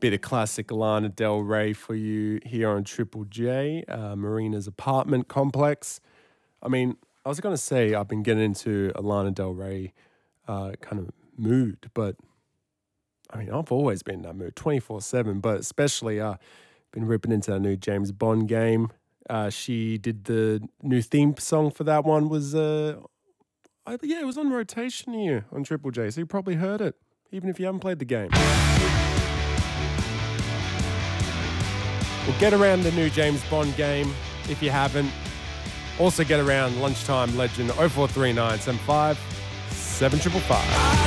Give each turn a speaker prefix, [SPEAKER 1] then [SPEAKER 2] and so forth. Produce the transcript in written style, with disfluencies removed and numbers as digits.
[SPEAKER 1] Bit of classic Lana Del Rey for you here on Triple J, Marina's apartment complex. I mean, I was going to say I've been getting into a Lana Del Rey kind of mood, but I mean, I've always been in that mood 24/7, but especially been ripping into that new James Bond game. She did the new theme song for that one it was on rotation here on Triple J, so you probably heard it, even if you haven't played the game. Well, get around the new James Bond game if you haven't. Also get around Lunchtime Legend 0439 75 7555.